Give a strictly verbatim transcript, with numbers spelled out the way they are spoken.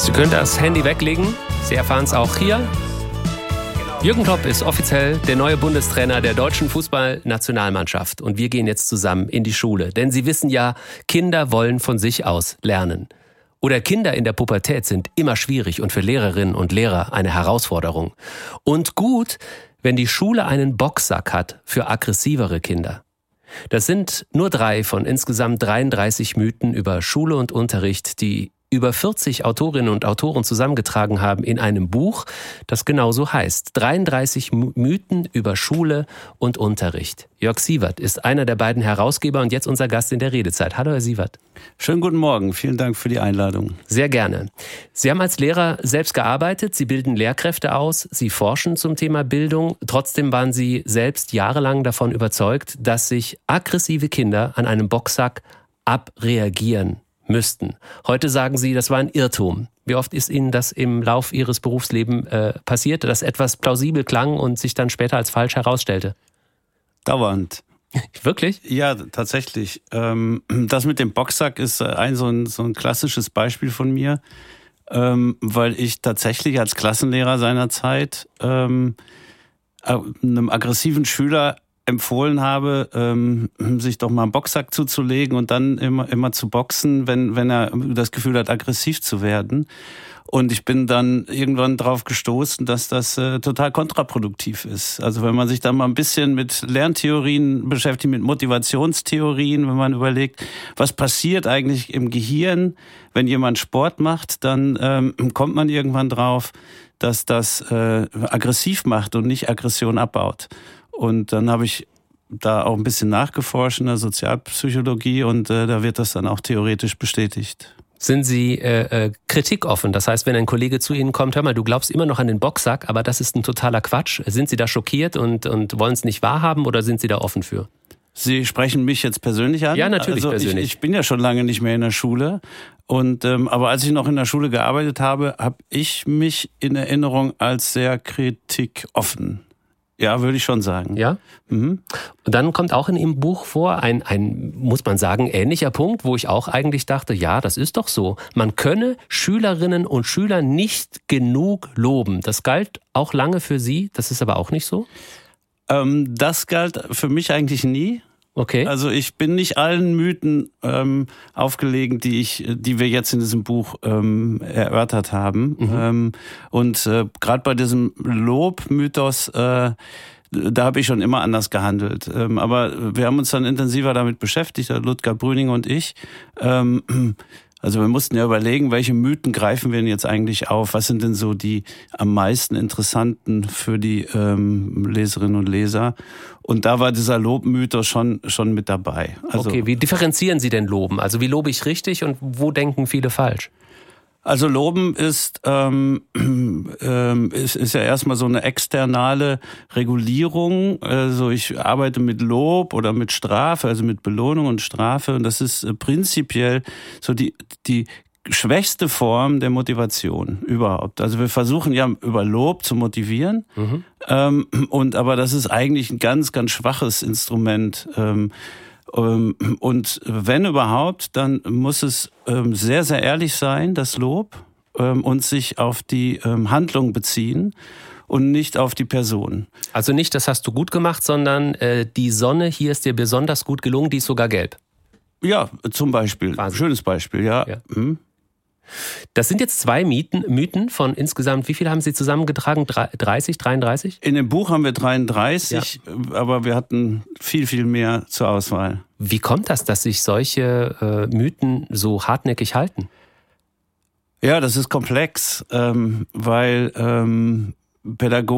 Sie können das Handy weglegen. Sie erfahren es auch hier. Jürgen Klopp ist offiziell der neue Bundestrainer der deutschen Fußballnationalmannschaft. Und wir gehen jetzt zusammen in die Schule. Denn Sie wissen ja, Kinder wollen von sich aus lernen. Oder Kinder in der Pubertät sind immer schwierig und für Lehrerinnen und Lehrer eine Herausforderung. Und gut, wenn die Schule einen Boxsack hat für aggressivere Kinder. Das sind nur drei von insgesamt dreiunddreißig Mythen über Schule und Unterricht, die über vierzig Autorinnen und Autoren zusammengetragen haben in einem Buch, das genauso heißt. dreiunddreißig Mythen über Schule und Unterricht. Jörg Sievert ist einer der beiden Herausgeber und jetzt unser Gast in der Redezeit. Hallo, Herr Sievert. Schönen guten Morgen. Vielen Dank für die Einladung. Sehr gerne. Sie haben als Lehrer selbst gearbeitet. Sie bilden Lehrkräfte aus. Sie forschen zum Thema Bildung. Trotzdem waren Sie selbst jahrelang davon überzeugt, dass sich aggressive Kinder an einem Boxsack abreagieren müssten. Heute sagen Sie, das war ein Irrtum. Wie oft ist Ihnen das im Lauf Ihres Berufslebens äh, passiert, dass etwas plausibel klang und sich dann später als falsch herausstellte? Dauernd. Wirklich? Ja, tatsächlich. Ähm, das mit dem Boxsack ist ein so, ein so ein klassisches Beispiel von mir, ähm, weil ich tatsächlich als Klassenlehrer seinerzeit ähm, einem aggressiven Schüler empfohlen habe, ähm, sich doch mal einen Boxsack zuzulegen und dann immer immer zu boxen, wenn wenn er das Gefühl hat, aggressiv zu werden. Und ich bin dann irgendwann drauf gestoßen, dass das äh, total kontraproduktiv ist. Also wenn man sich dann mal ein bisschen mit Lerntheorien beschäftigt, mit Motivationstheorien, wenn man überlegt, was passiert eigentlich im Gehirn, wenn jemand Sport macht, dann ähm, kommt man irgendwann drauf, dass das äh, aggressiv macht und nicht Aggression abbaut. Und dann habe ich da auch ein bisschen nachgeforscht in der Sozialpsychologie und äh, da wird das dann auch theoretisch bestätigt. Sind Sie äh, äh, kritikoffen? Das heißt, wenn ein Kollege zu Ihnen kommt, hör mal, du glaubst immer noch an den Boxsack, aber das ist ein totaler Quatsch. Sind Sie da schockiert und, und wollen es nicht wahrhaben oder sind Sie da offen für? Sie sprechen mich jetzt persönlich an? Ja, natürlich also persönlich. Ich, ich bin ja schon lange nicht mehr in der Schule. Und ähm, aber als ich noch in der Schule gearbeitet habe, habe ich mich in Erinnerung als sehr kritikoffen. Ja, würde ich schon sagen. Ja? Mhm. Und dann kommt auch in Ihrem Buch vor ein, ein, muss man sagen, ähnlicher Punkt, wo ich auch eigentlich dachte, ja, das ist doch so. Man könne Schülerinnen und Schüler nicht genug loben. Das galt auch lange für Sie, das ist aber auch nicht so? Ähm, das galt für mich eigentlich nie. Okay. Also ich bin nicht allen Mythen ähm, aufgelegen, die ich, die wir jetzt in diesem Buch ähm, erörtert haben. Mhm. Ähm, und äh, gerade bei diesem Lob-Mythos, äh, da habe ich schon immer anders gehandelt. Ähm, aber wir haben uns dann intensiver damit beschäftigt, Ludger Brüning und ich. Ähm, Also wir mussten ja überlegen, welche Mythen greifen wir denn jetzt eigentlich auf? Was sind denn so die am meisten interessanten für die ähm, Leserinnen und Leser? Und da war dieser Lobmythos schon schon mit dabei. Also, okay, wie differenzieren Sie denn Loben? Also wie lobe ich richtig und wo denken viele falsch? Also Loben ist, ähm, ähm, ist, ist ja erstmal so eine externe Regulierung. Also ich arbeite mit Lob oder mit Strafe, also mit Belohnung und Strafe. Und das ist prinzipiell so die, die schwächste Form der Motivation überhaupt. Also wir versuchen ja über Lob zu motivieren. Mhm. Ähm, und aber das ist eigentlich ein ganz, ganz schwaches Instrument. Ähm, Und wenn überhaupt, dann muss es sehr, sehr ehrlich sein, das Lob, und sich auf die Handlung beziehen und nicht auf die Person. Also nicht, das hast du gut gemacht, sondern äh, die Sonne hier ist dir besonders gut gelungen, die ist sogar gelb. Ja, zum Beispiel. Wahnsinn. Schönes Beispiel, ja. ja. Mhm. Das sind jetzt zwei Mythen, Mythen von insgesamt, wie viel haben Sie zusammengetragen? dreißig, dreiunddreißig? In dem Buch haben wir dreiunddreißig, ja. Aber wir hatten viel, viel mehr zur Auswahl. Wie kommt das, dass sich solche äh, Mythen so hartnäckig halten? Ja, das ist komplex, ähm, weil ähm, Pädagogen